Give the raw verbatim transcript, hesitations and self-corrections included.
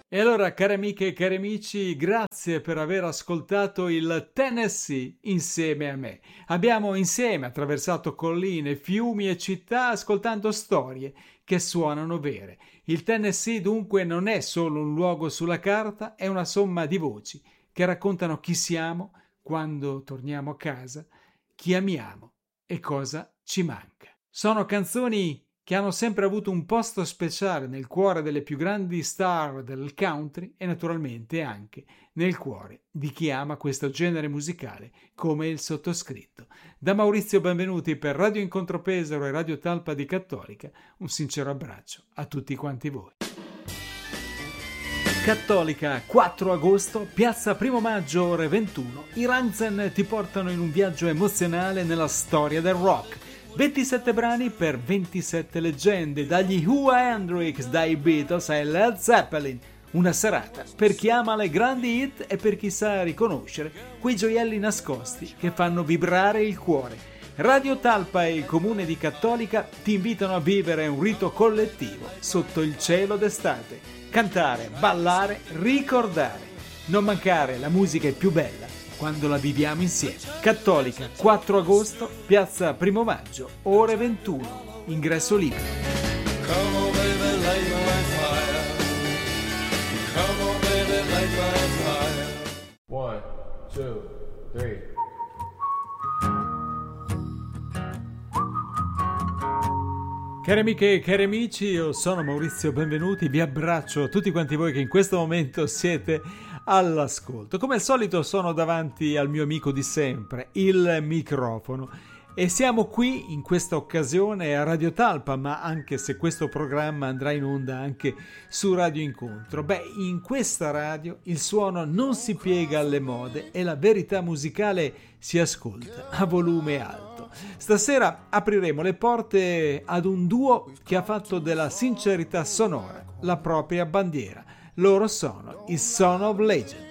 E allora, cari amiche e cari amici, grazie per aver ascoltato il Tennessee insieme a me. Abbiamo insieme attraversato colline, fiumi e città ascoltando storie che suonano vere. Il Tennessee dunque non è solo un luogo sulla carta, è una somma di voci che raccontano chi siamo quando torniamo a casa, chi amiamo e cosa ci manca. Sono canzoni che hanno sempre avuto un posto speciale nel cuore delle più grandi star del country e naturalmente anche nel cuore di chi ama questo genere musicale come il sottoscritto. Da Maurizio Benvenuti per Radio Incontro Pesaro e Radio Talpa di Cattolica, un sincero abbraccio a tutti quanti voi. Cattolica, quattro agosto, piazza Primo Maggio, ore ventuno. I Rammstein ti portano in un viaggio emozionale nella storia del rock. ventisette brani per ventisette leggende, dagli Who Hendrix, dai Beatles ai Led Zeppelin. Una serata per chi ama le grandi hit e per chi sa riconoscere quei gioielli nascosti che fanno vibrare il cuore. Radio Talpa e il Comune di Cattolica ti invitano a vivere un rito collettivo sotto il cielo d'estate. Cantare, ballare, ricordare. Non mancare, la musica è più bella quando la viviamo insieme. Cattolica, quattro agosto, piazza Primo Maggio, ore ventuno, ingresso libero. Come on baby, light my fire. Come on baby, light my fire. One, two, three. Cari amiche e cari amici, io sono Maurizio Benvenuti, vi abbraccio a tutti quanti voi che in questo momento siete all'ascolto. Come al solito sono davanti al mio amico di sempre, il microfono, e siamo qui in questa occasione a Radio Talpa, ma anche se questo programma andrà in onda anche su Radio Incontro. Beh, in questa radio il suono non si piega alle mode e la verità musicale si ascolta a volume alto. Stasera apriremo le porte ad un duo che ha fatto della sincerità sonora la propria bandiera. Loro sono i Son of Legend.